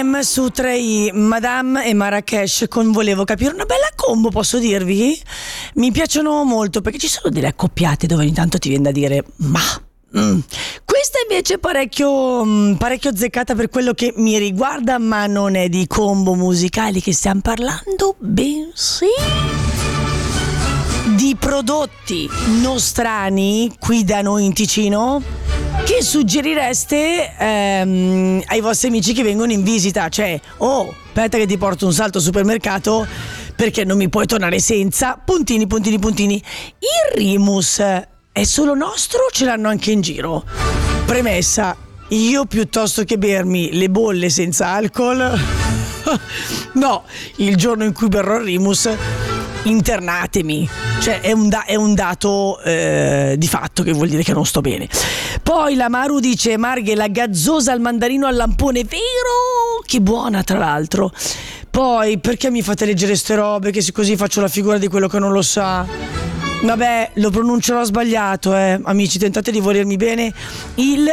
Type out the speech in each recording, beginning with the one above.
M su 3i, Madame e Marrakesh con Volevo capire, una bella combo, posso dirvi? Mi piacciono molto perché ci sono delle accoppiate dove ogni tanto ti viene da dire ma questa invece è parecchio azzeccata per quello che mi riguarda, ma non è di combo musicali che stiamo parlando, bensì di prodotti nostrani qui da noi in Ticino che suggerireste ai vostri amici che vengono in visita. Cioè, aspetta che ti porto un salto al supermercato perché non mi puoi tornare senza puntini. Il Rimus è solo nostro o ce l'hanno anche in giro? Premessa, io piuttosto che bermi le bolle senza alcol no, il giorno in cui berrò il Rimus internatemi, cioè è un dato di fatto, che vuol dire che non sto bene. Poi la Maru dice: Marghe, la gazzosa al mandarino al lampone, vero? Che buona, tra l'altro. Poi perché mi fate leggere ste robe che così faccio la figura di quello che non lo sa? Vabbè, lo pronuncerò sbagliato, amici, tentate di volermi bene. Il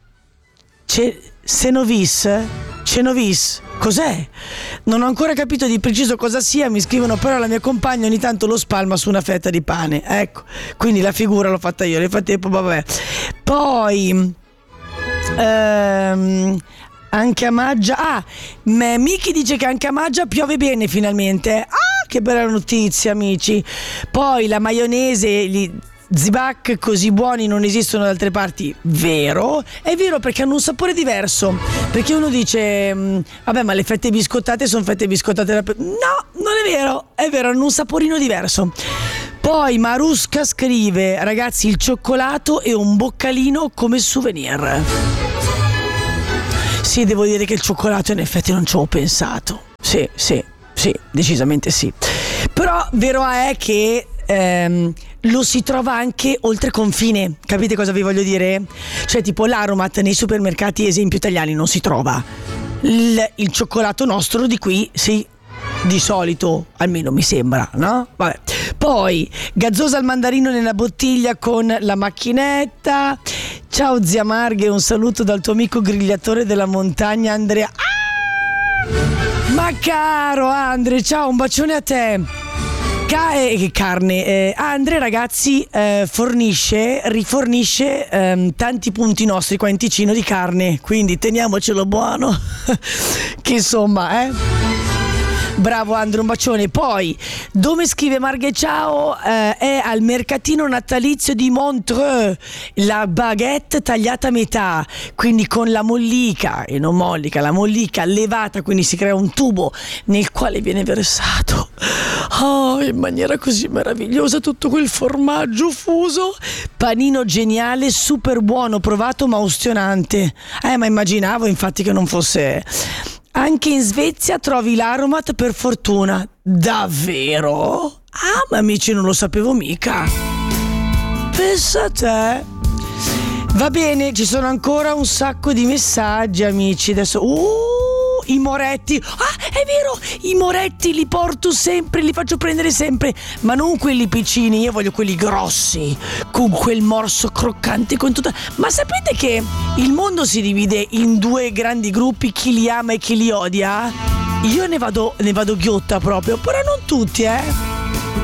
Cenovis, cos'è? Non ho ancora capito di preciso cosa sia, mi scrivono, però la mia compagna ogni tanto lo spalma su una fetta di pane, ecco, quindi la figura l'ho fatta io, nel frattempo vabbè. Poi anche a Maggia, Miki dice che anche a Maggia piove bene finalmente, che bella notizia, amici. Poi la maionese, gli Zibac così buoni non esistono da altre parti, vero? È vero, perché hanno un sapore diverso, perché uno dice vabbè, ma le fette biscottate sono fette biscottate no, non è vero, hanno un saporino diverso. Poi Marusca scrive: ragazzi, il cioccolato e un boccalino come souvenir. Sì, devo dire che il cioccolato in effetti non ci ho pensato. Sì, decisamente sì. Però vero è che lo si trova anche oltre confine, capite cosa vi voglio dire? Cioè, tipo l'Aromat nei supermercati, esempio italiani, non si trova. Il cioccolato nostro di qui sì, di solito, almeno mi sembra, no? Vabbè. Poi gazzosa al mandarino nella bottiglia con la macchinetta. Ciao zia Marghe, un saluto dal tuo amico grigliatore della montagna Andrea. Ma caro Andre, ciao, un bacione a te. Carne. Andre, ragazzi, rifornisce tanti punti nostri qua in Ticino di carne, quindi teniamocelo buono. Che insomma, bravo Andre, un bacione. Poi dove scrive Marghe ciao, è al mercatino natalizio di Montreux, la baguette tagliata a metà, quindi con la mollica, e non mollica, la mollica levata, quindi si crea un tubo nel quale viene versato in maniera così meravigliosa tutto quel formaggio fuso. Panino geniale, super buono, provato ma ustionante. Ma immaginavo infatti che non fosse. Anche in Svezia trovi l'Aromat, per fortuna. Davvero? Ma amici, non lo sapevo mica. Pensa a te. Va bene, ci sono ancora un sacco di messaggi, amici. Adesso i moretti. È vero, i moretti li porto sempre, li faccio prendere sempre, ma non quelli piccini, io voglio quelli grossi, con quel morso croccante, con tutta. Ma sapete che il mondo si divide in due grandi gruppi, chi li ama e chi li odia? Io ne vado ghiotta proprio, però non tutti,